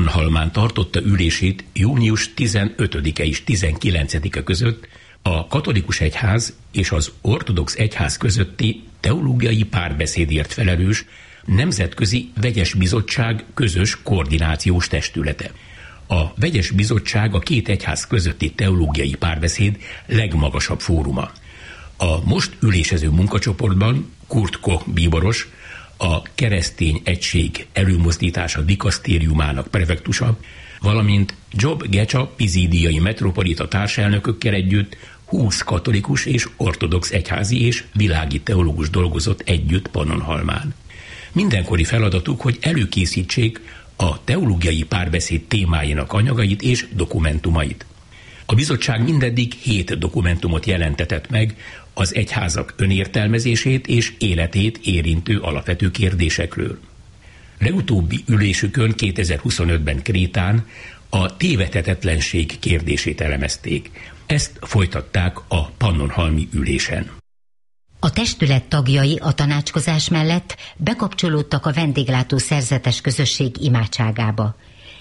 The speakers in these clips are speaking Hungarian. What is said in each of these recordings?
Pannonhalmán tartotta ülését június 15-e és 19-e között a katolikus egyház és az ortodox egyház közötti teológiai párbeszédért felelős Nemzetközi Vegyes Bizottság közös koordinációs testülete. A Vegyes Bizottság a két egyház közötti teológiai párbeszéd legmagasabb fóruma. A most ülésező munkacsoportban Kurt Koch bíboros, a Keresztény Egység Előmozdítása dikasztériumának prefektusa, valamint Job Gecsa pizidiai metropolita társelnökökkel együtt 20 katolikus és ortodox egyházi és világi teológus dolgozott együtt Pannonhalmán. Mindenkori feladatuk, hogy előkészítsék a teológiai párbeszéd témáinak anyagait és dokumentumait. A bizottság mindeddig 7 dokumentumot jelentetett meg az egyházak önértelmezését és életét érintő alapvető kérdésekről. Legutóbbi ülésükön 2025-ben Krétán a tévedhetetlenség kérdését elemezték. Ezt folytatták a pannonhalmi ülésen. A testület tagjai a tanácskozás mellett bekapcsolódtak a vendéglátó szerzetes közösség imádságába.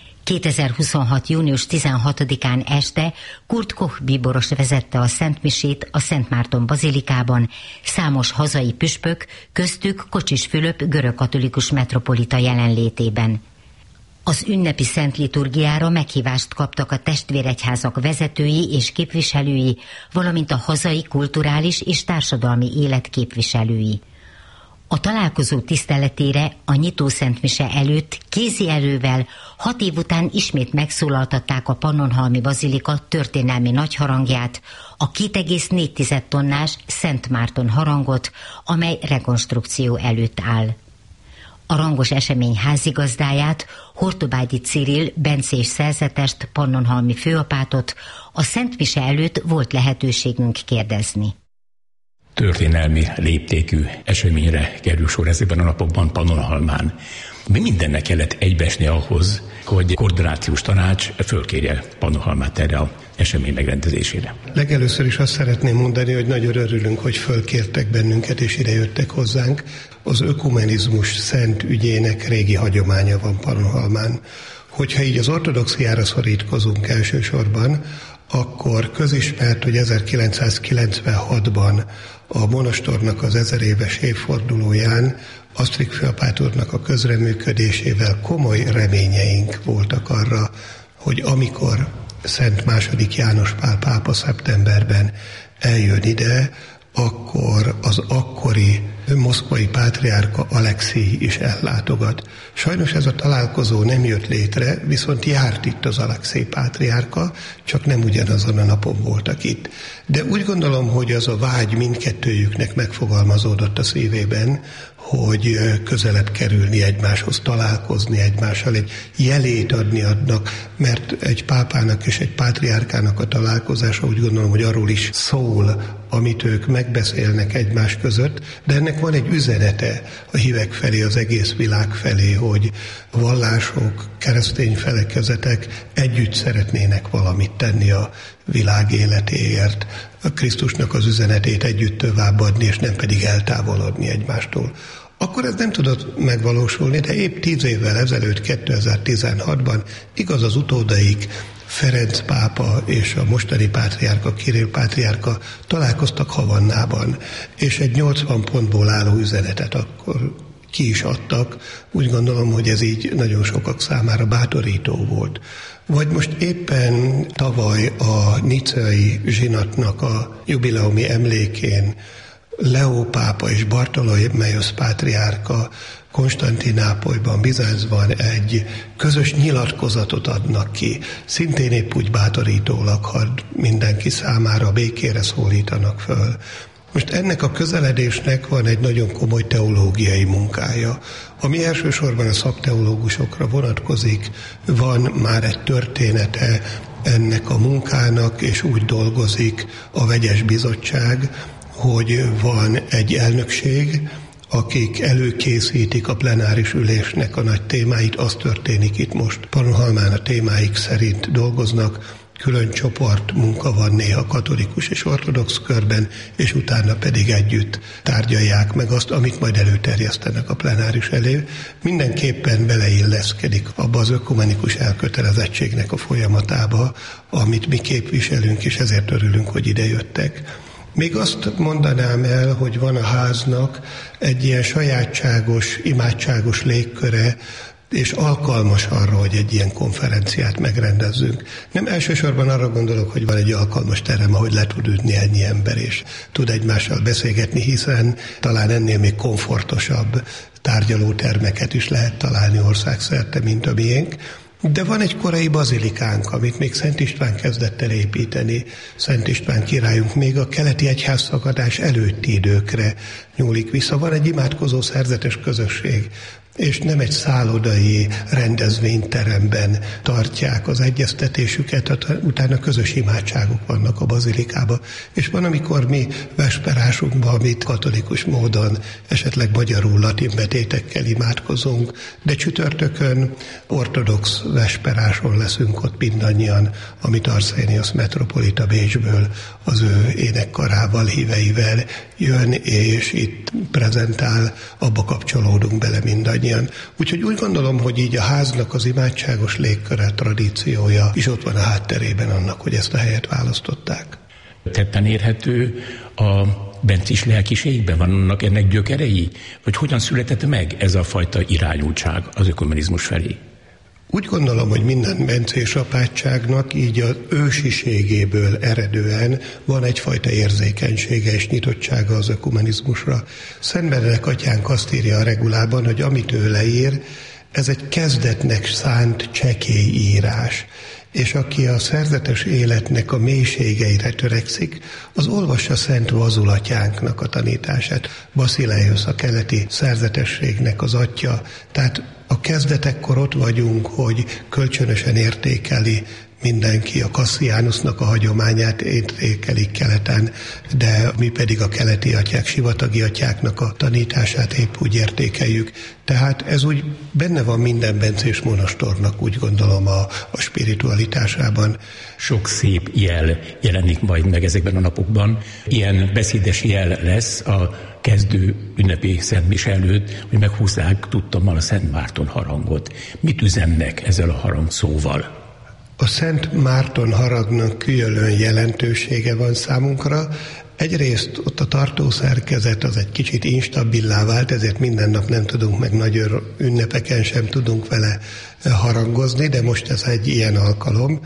2026. június 16-án este Kurt Koch bíboros vezette a szentmisét a Szent Márton bazilikában, számos hazai püspök, köztük Kocsis Fülöp görögkatolikus metropolita jelenlétében. Az ünnepi szent liturgiára meghívást kaptak a testvéregyházak vezetői és képviselői, valamint a hazai kulturális és társadalmi élet képviselői. A találkozó tiszteletére a nyitószentmise előtt kézi erővel 6 év után ismét megszólaltatták a Pannonhalmi Bazilika történelmi nagyharangját, a 2,4 tonnás Szent Márton harangot, amely rekonstrukció előtt áll. A rangos esemény házigazdáját, Hortobágyi Cyril bencés szerzetest, pannonhalmi főapátot a szentmise előtt volt lehetőségünk kérdezni. Történelmi léptékű eseményre kerül sor ezekben a napokban Pannonhalmán. Mindennek kellett egybeesni ahhoz, hogy koordinációs tanács fölkérje Pannonhalmát erre az esemény megrendezésére. Legelőször is azt szeretném mondani, hogy nagyon örülünk, hogy fölkértek bennünket és idejöttek hozzánk. Az ökumenizmus szent ügyének régi hagyománya van Pannonhalmán. Hogyha így az ortodoxiára szorítkozunk elsősorban, akkor közismert, hogy 1996-ban a monostornak az 1000 éves évfordulóján Asztrik főapát úrnak a közreműködésével komoly reményeink voltak arra, hogy amikor Szent II. János Pál pápa szeptemberben eljön ide, akkor az akkori moszkvai pátriárka Alekszij is ellátogat. Sajnos ez a találkozó nem jött létre, viszont járt itt az Alekszij pátriárka, csak nem ugyanazon a napon voltak itt. De úgy gondolom, hogy az a vágy mindkettőjüknek megfogalmazódott a szívében, hogy közelebb kerülni egymáshoz, találkozni egymással, egy jelét adni adnak, mert egy pápának és egy pátriárkának a találkozása úgy gondolom, hogy arról is szól, amit ők megbeszélnek egymás között, de ennek van egy üzenete a hívek felé, az egész világ felé, hogy vallások, keresztény felekezetek együtt szeretnének valamit tenni a világ életéért, a Krisztusnak az üzenetét együtt továbbadni, és nem pedig eltávolodni egymástól. Akkor ez nem tudott megvalósulni, de épp 10 évvel ezelőtt, 2016-ban, igaz az utódaik, Ferenc pápa és a mostani pátriárka, Kirill pátriárka találkoztak Havannában, és egy 80 pontból álló üzenetet akkor ki is adtak. Úgy gondolom, hogy ez így nagyon sokak számára bátorító volt. Vagy most éppen tavaly a nicei zsinatnak a jubileumi emlékén Leó pápa és Bartolomeusz pátriárka Konstantinápolyban, Bizáncban egy közös nyilatkozatot adnak ki. Szintén épp úgy bátorítólag, ha mindenki számára békére szólítanak föl. Most ennek a közeledésnek van egy nagyon komoly teológiai munkája, ami elsősorban a szakteológusokra vonatkozik. Van már egy története ennek a munkának, és úgy dolgozik a Vegyes Bizottság, hogy van egy elnökség, akik előkészítik a plenáris ülésnek a nagy témáit, az történik itt most. Pannonhalmán a témáik szerint dolgoznak, külön csoport munka van néha katolikus és ortodox körben, és utána pedig együtt tárgyalják meg azt, amit majd előterjesztenek a plenáris elé. Mindenképpen beleilleszkedik abba az ökumenikus elkötelezettségnek a folyamatába, amit mi képviselünk, és ezért örülünk, hogy idejöttek. Még azt mondanám el, hogy van a háznak egy ilyen sajátságos, imádságos légköre, és alkalmas arra, hogy egy ilyen konferenciát megrendezzünk. Nem elsősorban arra gondolok, hogy van egy alkalmas terem, ahogy le tud ülni ennyi ember, és tud egymással beszélgetni, hiszen talán ennél még komfortosabb tárgyalótermeket is lehet találni országszerte, mint a miénk. De van egy korai bazilikánk, amit még Szent István kezdett el építeni. Szent István királyunk még a keleti egyházszakadás előtti időkre nyúlik vissza. Van egy imádkozó szerzetes közösség, és nem egy szállodai rendezvényteremben tartják az egyeztetésüket, utána közös imádságok vannak a bazilikában. És van, amikor mi vesperásunkban, amit katolikus módon, esetleg magyarul, latin betétekkel imádkozunk, de csütörtökön ortodox vesperáson leszünk ott mindannyian, amit Arszéniusz metropolita Bécsből az ő énekkarával, híveivel jön, és itt prezentál, abba kapcsolódunk bele mindannyian. Úgyhogy úgy gondolom, hogy így a háznak az imádságos légköre, tradíciója is ott van a hátterében annak, hogy ezt a helyet választották. Tetten érhető a bencis lelkiségben, vannak ennek gyökerei? Vagy hogyan született meg ez a fajta irányultság az ökumenizmus felé? Úgy gondolom, hogy minden bencés apátságnak így az ősiségéből eredően van egyfajta érzékenysége és nyitottsága az ökumenizmusra. Szent Benedek atyánk azt írja a regulában, hogy amit ő leír, ez egy kezdetnek szánt csekély írás. És aki a szerzetes életnek a mélységeire törekszik, az olvassa Szent Vazul atyánknak a tanítását. Basileiusz a keleti szerzetességnek az atya. Tehát a kezdetekkor ott vagyunk, hogy kölcsönösen értékeli mindenki a Cassianusnak a hagyományát, értékelik keleten, de mi pedig a keleti atyák, sivatagi atyáknak a tanítását épp úgy értékeljük. Tehát ez úgy benne van minden bencés monastornak, úgy gondolom a spiritualitásában. Sok szép jel jelenik majd meg ezekben a napokban. Ilyen beszédes jel lesz a kezdő ünnepi szentmise előtt, hogy meghúzzák tudtommal a Szent Márton harangot. Mit üzennek ezzel a harangszóval? A Szent Márton haragnak külön jelentősége van számunkra. Egyrészt ott a tartószerkezet az egy kicsit instabilá vált, ezért minden nap nem tudunk, meg nagy ünnepeken sem tudunk vele harangozni, de most ez egy ilyen alkalom,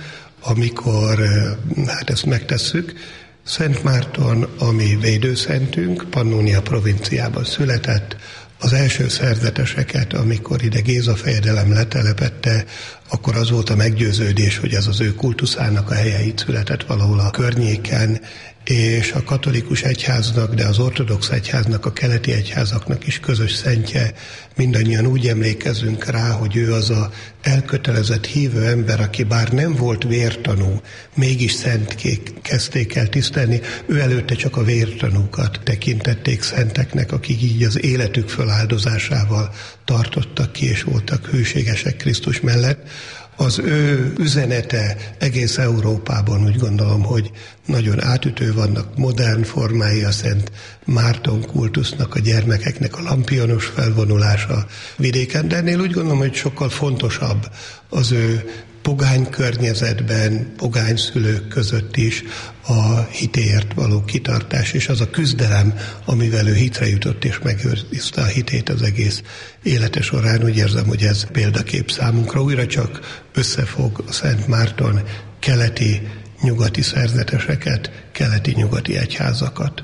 amikor ezt megtesszük. Szent Márton, ami védőszentünk, Pannonia provinciában született, az első szerzeteseket, amikor ide Géza fejedelem letelepette, akkor az volt a meggyőződés, hogy ez az ő kultuszának a helye, itt született valahol a környéken, és a katolikus egyháznak, de az ortodox egyháznak, a keleti egyházaknak is közös szentje. Mindannyian úgy emlékezünk rá, hogy ő az a elkötelezett hívő ember, aki bár nem volt vértanú, mégis szentként kezdték el tisztelni. Ő előtte csak a vértanúkat tekintették szenteknek, akik így az életük föláldozásával tartottak ki, és voltak hűségesek Krisztus mellett. Az ő üzenete egész Európában úgy gondolom, hogy nagyon átütő, vannak modern formái a Szent Márton kultusznak, a gyermekeknek a lampionos felvonulása vidéken, de ennél úgy gondolom, hogy sokkal fontosabb az ő pogány környezetben, pogány szülők között is a hitéért való kitartás, és az a küzdelem, amivel ő hitre jutott, és megőrizte a hitét az egész élete során. Úgy érzem, hogy ez példakép számunkra. Újra csak összefog a Szent Márton keleti-nyugati szerzeteseket, keleti-nyugati egyházakat.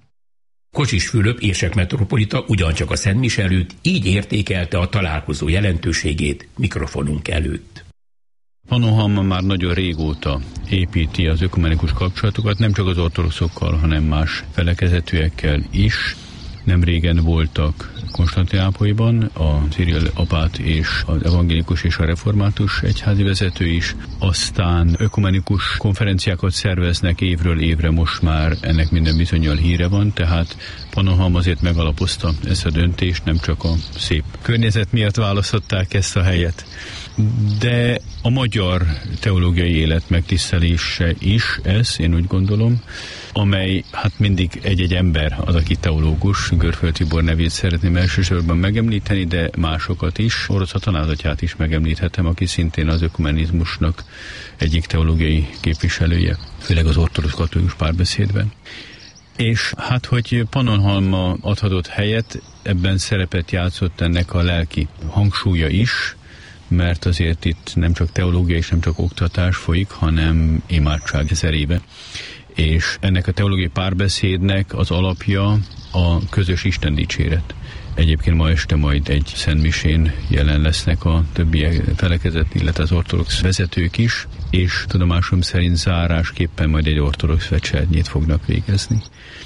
Kocsis Fülöp érsek metropolita ugyancsak a szentmise előtt így értékelte a találkozó jelentőségét mikrofonunk előtt. Pannonhalma már nagyon régóta építi az ökumenikus kapcsolatokat, nem csak az ortodoxokkal, hanem más felekezetűekkel is. Nem régen voltak Konstantinápolyban a Cyril apát és az evangélikus és a református egyházi vezető is, aztán ökumenikus konferenciákat szerveznek évről évre, most már ennek minden bizonnyal híre van, tehát Pannonhalm azért megalapozta ezt a döntést, nem csak a szép környezet miatt választották ezt a helyet, de a magyar teológiai élet megtisztelése is ez, én úgy gondolom, amely hát mindig egy-egy ember az, aki teológus. Görföld Tibor nevét szeretném elsősorban megemlíteni, de másokat is. Orosz Atanázsatyát is megemlíthetem, aki szintén az ökumenizmusnak egyik teológiai képviselője, főleg az ortodox katolikus párbeszédben. És hát, hogy Pannonhalma adhatott helyet, ebben szerepet játszott ennek a lelki hangsúlya is, mert azért itt nem csak teológia és nem csak oktatás folyik, hanem imádság ezerébe. És ennek a teológiai párbeszédnek az alapja a közös istendicséret. Egyébként ma este majd egy szentmisén jelen lesznek a többi felekezet, illetve az ortodox vezetők is, és tudomásom szerint zárásképpen majd egy ortodox vecsernyét fognak végezni.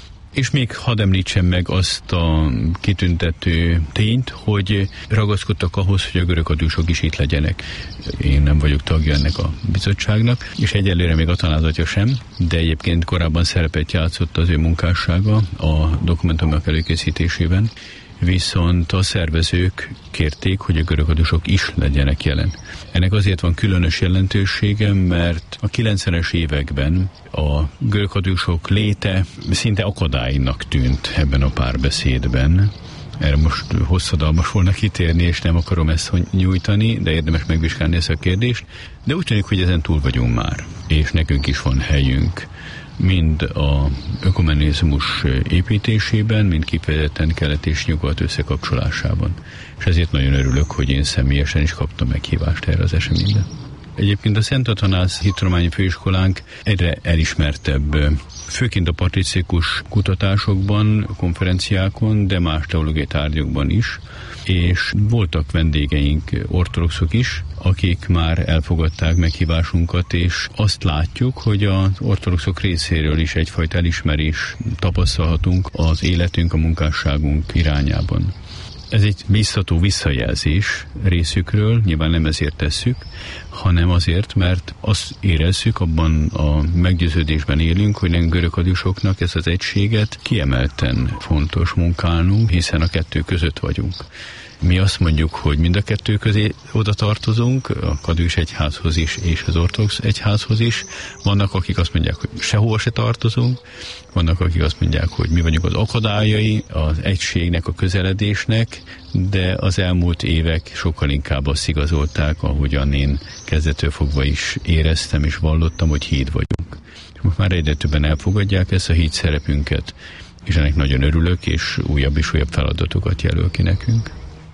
És még hadd említsem meg azt a kitüntető tényt, hogy ragaszkodtak ahhoz, hogy a görögkatolikusok is itt legyenek. Én nem vagyok tagja ennek a bizottságnak, és egyelőre még Atanázsatya sem, de egyébként korábban szerepet játszott az ő munkássága a dokumentumok előkészítésében, viszont a szervezők kérték, hogy a görögkatolikusok is legyenek jelen. Ennek azért van különös jelentősége, mert a 90-es években a görögkatolikusok léte szinte akadálynak tűnt ebben a párbeszédben. Erre most hosszadalmas volna kitérni, és nem akarom ezt nyújtani, de érdemes megvizsgálni ezt a kérdést. De úgy tűnik, hogy ezen túl vagyunk már, és nekünk is van helyünk, mind az ökumenizmus építésében, mind kifejezetten kelet és nyugat összekapcsolásában. És ezért nagyon örülök, hogy én személyesen is kaptam meghívást erre az eseményre. Egyébként a Szent Atanáz Hittudományi Főiskolánk egyre elismertebb, főként a patricikus kutatásokban, konferenciákon, de más teológiai tárgyakban is, és voltak vendégeink, ortodoxok is, akik már elfogadták meghívásunkat, és azt látjuk, hogy az ortodoxok részéről is egyfajta elismerés tapasztalhatunk az életünk, a munkásságunk irányában. Ez egy biztató visszajelzés részükről, nyilván nem ezért tesszük, hanem azért, mert azt érezzük, abban a meggyőződésben élünk, hogy nem görögkatolikusoknak ezt az egységet kiemelten fontos munkálnunk, hiszen a kettő között vagyunk. Mi azt mondjuk, hogy mind a kettő közé oda tartozunk, a katolikus egyházhoz is és az ortodox egyházhoz is. Vannak, akik azt mondják, hogy sehova se tartozunk, vannak, akik azt mondják, hogy mi vagyunk az akadályai az egységnek, a közeledésnek, de az elmúlt évek sokkal inkább azt igazolták, ahogyan én kezdettől fogva is éreztem és vallottam, hogy híd vagyunk. Most már egyre többen elfogadják ezt a híd szerepünket, és ennek nagyon örülök, és újabb feladatokat jelöl ki nekünk.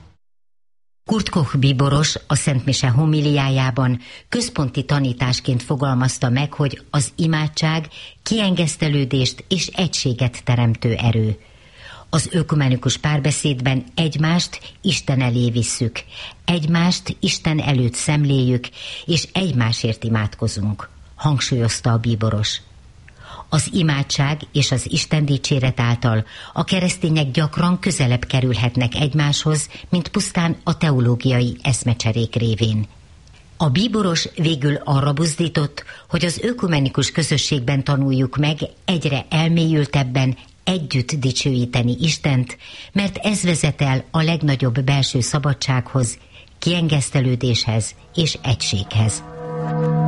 Kurt Koch bíboros a Szent Mise homiliájában központi tanításként fogalmazta meg, hogy az imádság kiengesztelődést és egységet teremtő erő. Az ökumenikus párbeszédben egymást Isten elé visszük, egymást Isten előtt szemléljük, és egymásért imádkozunk, hangsúlyozta a bíboros. Az imádság és az Isten dicséret által a keresztények gyakran közelebb kerülhetnek egymáshoz, mint pusztán a teológiai eszmecserék révén. A bíboros végül arra buzdított, hogy az ökumenikus közösségben tanuljuk meg egyre elmélyültebben együtt dicsőíteni Istent, mert ez vezet el a legnagyobb belső szabadsághoz, kiengesztelődéshez és egységhez.